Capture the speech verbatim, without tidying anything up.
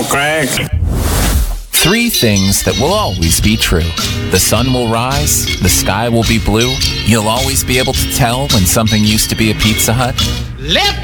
on, Craig. Three things that will always be true. The sun will rise, the sky will be blue, you'll always be able to tell when something used to be a Pizza Hut. Let